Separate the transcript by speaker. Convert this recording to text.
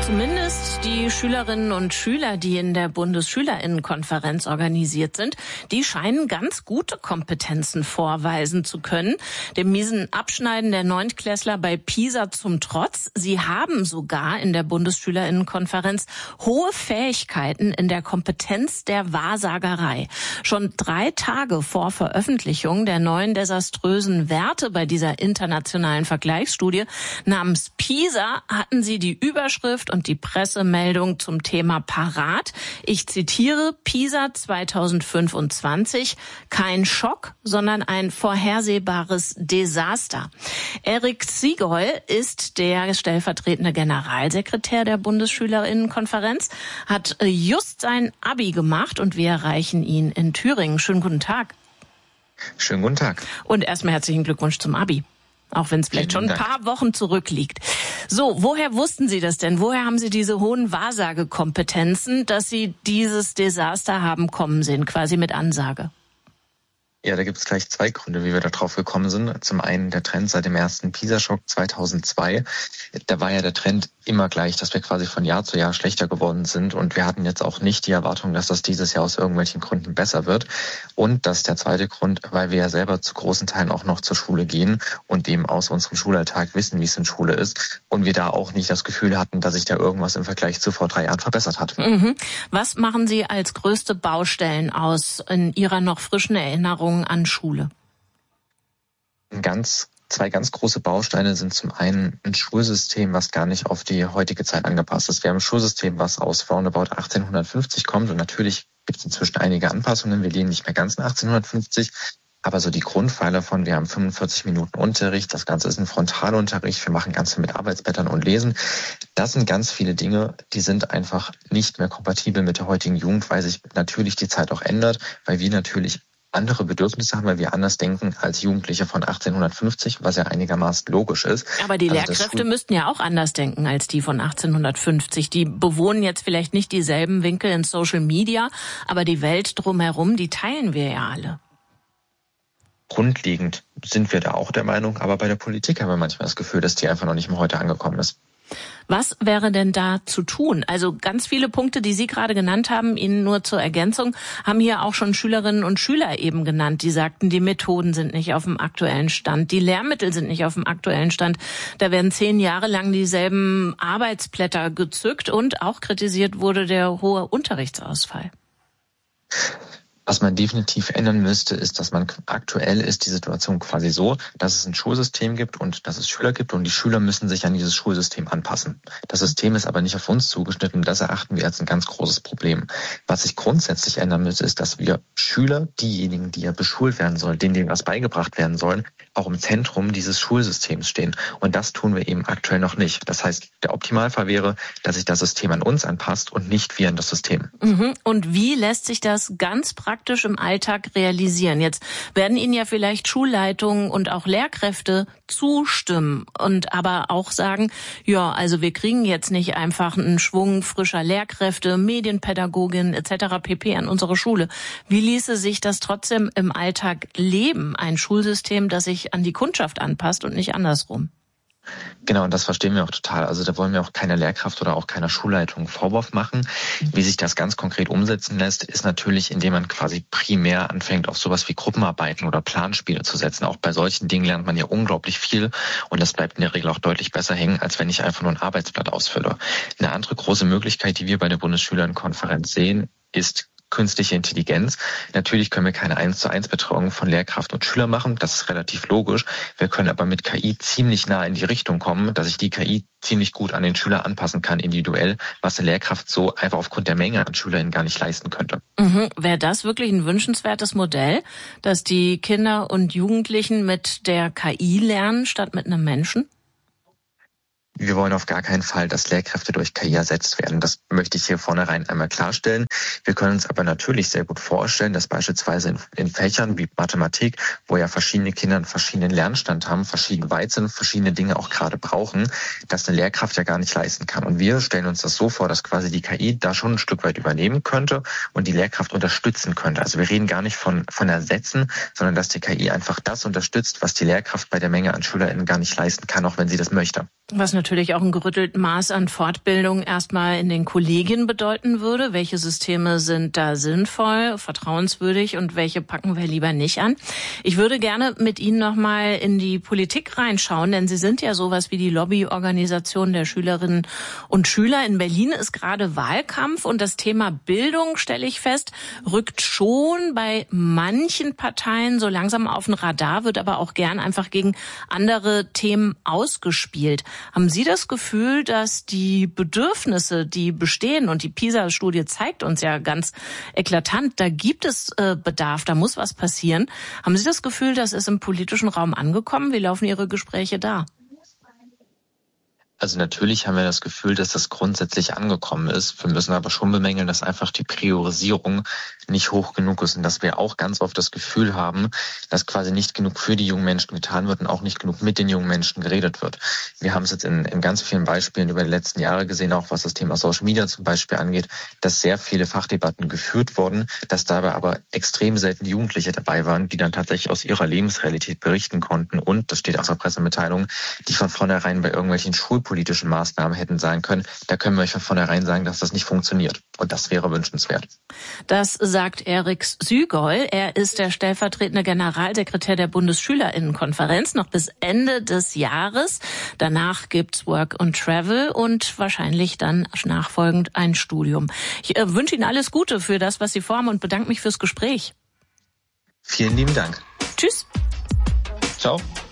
Speaker 1: Zumindest die Schülerinnen und Schüler, die in der Bundesschülerinnenkonferenz organisiert sind, die scheinen ganz gute Kompetenzen vorweisen zu können. Dem miesen Abschneiden der Neuntklässler bei PISA zum Trotz. Sie haben sogar in der Bundesschülerinnenkonferenz hohe Fähigkeiten in der Kompetenz der Wahrsagerei. Schon 3 Tage vor Veröffentlichung der neuen desaströsen Werte bei dieser internationalen Vergleichsstudie namens PISA hatten sie die Überschrift und die Pressemeldung zum Thema parat. Ich zitiere: PISA 2025, kein Schock, sondern ein vorhersehbares Desaster. Erik Ziegoll ist der stellvertretende Generalsekretär der Bundesschülerinnenkonferenz, hat just sein Abi gemacht und wir erreichen ihn in Thüringen. Schönen guten Tag.
Speaker 2: Schönen guten Tag.
Speaker 1: Und erstmal herzlichen Glückwunsch zum Abi. Auch wenn es vielleicht schon ein paar Wochen zurückliegt. So, woher wussten Sie das denn? Woher haben Sie diese hohen Wahrsagekompetenzen, dass Sie dieses Desaster haben kommen sehen, quasi mit Ansage?
Speaker 2: Ja, da gibt es gleich 2 Gründe, wie wir da drauf gekommen sind. Zum einen der Trend seit dem ersten PISA-Schock 2002. Da war ja der Trend immer gleich, dass wir quasi von Jahr zu Jahr schlechter geworden sind. Und wir hatten jetzt auch nicht die Erwartung, dass das dieses Jahr aus irgendwelchen Gründen besser wird. Und das ist der zweite Grund, weil wir ja selber zu großen Teilen auch noch zur Schule gehen und eben aus unserem Schulalltag wissen, wie es in Schule ist. Und wir da auch nicht das Gefühl hatten, dass sich da irgendwas im Vergleich zu vor 3 Jahren verbessert hat.
Speaker 1: Mhm. Was machen Sie als größte Baustellen aus in Ihrer noch frischen Erinnerung an Schule?
Speaker 2: 2 ganz große Bausteine sind zum einen ein Schulsystem, was gar nicht auf die heutige Zeit angepasst ist. Wir haben ein Schulsystem, was aus roundabout 1850 kommt und natürlich gibt es inzwischen einige Anpassungen. Wir leben nicht mehr ganz in 1850, aber so die Grundpfeiler von, wir haben 45 Minuten Unterricht, das Ganze ist ein Frontalunterricht, wir machen ganz viel mit Arbeitsblättern und Lesen. Das sind ganz viele Dinge, die sind einfach nicht mehr kompatibel mit der heutigen Jugend, weil sich natürlich die Zeit auch ändert, weil wir natürlich andere Bedürfnisse haben, weil wir anders denken als Jugendliche von 1850, was ja einigermaßen logisch ist.
Speaker 1: Aber die Lehrkräfte müssten ja auch anders denken als die von 1850. Die bewohnen jetzt vielleicht nicht dieselben Winkel in Social Media, aber die Welt drumherum, die teilen wir ja alle.
Speaker 2: Grundlegend sind wir da auch der Meinung, aber bei der Politik haben wir manchmal das Gefühl, dass die einfach noch nicht mal heute angekommen ist.
Speaker 1: Was wäre denn da zu tun? Also ganz viele Punkte, die Sie gerade genannt haben, Ihnen nur zur Ergänzung, haben hier auch schon Schülerinnen und Schüler eben genannt. Die sagten, die Methoden sind nicht auf dem aktuellen Stand, die Lehrmittel sind nicht auf dem aktuellen Stand. Da werden 10 Jahre lang dieselben Arbeitsblätter gezückt und auch kritisiert wurde der hohe Unterrichtsausfall.
Speaker 2: Was man definitiv ändern müsste, ist, dass man aktuell ist die Situation quasi so, dass es ein Schulsystem gibt und dass es Schüler gibt und die Schüler müssen sich an dieses Schulsystem anpassen. Das System ist aber nicht auf uns zugeschnitten und das erachten wir als ein ganz großes Problem. Was sich grundsätzlich ändern müsste, ist, dass wir Schüler, diejenigen, die ja beschult werden sollen, denen was beigebracht werden sollen, auch im Zentrum dieses Schulsystems stehen. Und das tun wir eben aktuell noch nicht. Das heißt, der Optimalfall wäre, dass sich das System an uns anpasst und nicht wir an das System.
Speaker 1: Und wie lässt sich das ganz praktisch im Alltag realisieren? Jetzt werden Ihnen ja vielleicht Schulleitungen und auch Lehrkräfte zustimmen und aber auch sagen, ja, also wir kriegen jetzt nicht einfach einen Schwung frischer Lehrkräfte, Medienpädagogin etc. pp. An unsere Schule. Wie ließe sich das trotzdem im Alltag leben? Ein Schulsystem, das sich an die Kundschaft anpasst und nicht andersrum.
Speaker 2: Genau, und das verstehen wir auch total. Also da wollen wir auch keiner Lehrkraft oder auch keiner Schulleitung einen Vorwurf machen. Wie sich das ganz konkret umsetzen lässt, ist natürlich, indem man quasi primär anfängt, auf sowas wie Gruppenarbeiten oder Planspiele zu setzen. Auch bei solchen Dingen lernt man ja unglaublich viel und das bleibt in der Regel auch deutlich besser hängen, als wenn ich einfach nur ein Arbeitsblatt ausfülle. Eine andere große Möglichkeit, die wir bei der Bundesschülerinnenkonferenz sehen, ist künstliche Intelligenz. Natürlich können wir keine 1:1 Betreuung von Lehrkraft und Schüler machen. Das ist relativ logisch. Wir können aber mit KI ziemlich nah in die Richtung kommen, dass ich die KI ziemlich gut an den Schüler anpassen kann, individuell, was eine Lehrkraft so einfach aufgrund der Menge an SchülerInnen gar nicht leisten könnte.
Speaker 1: Wäre das wirklich ein wünschenswertes Modell, dass die Kinder und Jugendlichen mit der KI lernen statt mit einem Menschen?
Speaker 2: Wir wollen auf gar keinen Fall, dass Lehrkräfte durch KI ersetzt werden. Das möchte ich hier vornherein einmal klarstellen. Wir können uns aber natürlich sehr gut vorstellen, dass beispielsweise in Fächern wie Mathematik, wo ja verschiedene Kinder einen verschiedenen Lernstand haben, verschieden weit sind, verschiedene Dinge auch gerade brauchen, dass eine Lehrkraft ja gar nicht leisten kann. Und wir stellen uns das so vor, dass quasi die KI da schon ein Stück weit übernehmen könnte und die Lehrkraft unterstützen könnte. Also wir reden gar nicht von Ersetzen, sondern dass die KI einfach das unterstützt, was die Lehrkraft bei der Menge an SchülerInnen gar nicht leisten kann, auch wenn sie das möchte.
Speaker 1: Was natürlich auch ein gerütteltes Maß an Fortbildung erstmal in den Kollegien bedeuten würde. Welche Systeme sind da sinnvoll, vertrauenswürdig und welche packen wir lieber nicht an? Ich würde gerne mit Ihnen nochmal in die Politik reinschauen, denn Sie sind ja sowas wie die Lobbyorganisation der Schülerinnen und Schüler. In Berlin ist gerade Wahlkampf und das Thema Bildung, stelle ich fest, rückt schon bei manchen Parteien so langsam auf den Radar, wird aber auch gern einfach gegen andere Themen ausgespielt. Haben Sie das Gefühl, dass die Bedürfnisse, die bestehen, und die PISA-Studie zeigt uns ja ganz eklatant, da gibt es Bedarf, da muss was passieren. Haben Sie das Gefühl, das ist im politischen Raum angekommen? Wie laufen Ihre Gespräche da?
Speaker 2: Also natürlich haben wir das Gefühl, dass das grundsätzlich angekommen ist. Wir müssen aber schon bemängeln, dass einfach die Priorisierung nicht hoch genug ist und dass wir auch ganz oft das Gefühl haben, dass quasi nicht genug für die jungen Menschen getan wird und auch nicht genug mit den jungen Menschen geredet wird. Wir haben es jetzt in ganz vielen Beispielen über die letzten Jahre gesehen, auch was das Thema Social Media zum Beispiel angeht, dass sehr viele Fachdebatten geführt wurden, dass dabei aber extrem selten Jugendliche dabei waren, die dann tatsächlich aus ihrer Lebensrealität berichten konnten und, das steht auch in der Pressemitteilung, die von vornherein bei irgendwelchen schulpolitischen Maßnahmen hätten sagen können, da können wir euch von vornherein sagen, dass das nicht funktioniert. Und das wäre wünschenswert.
Speaker 1: Das sagt Erik Sügol. Er ist der stellvertretende Generalsekretär der Bundesschülerinnenkonferenz noch bis Ende des Jahres. Danach gibt's Work and Travel und wahrscheinlich dann nachfolgend ein Studium. Ich wünsche Ihnen alles Gute für das, was Sie vorhaben und bedanke mich fürs Gespräch.
Speaker 2: Vielen lieben Dank.
Speaker 1: Tschüss.
Speaker 2: Ciao.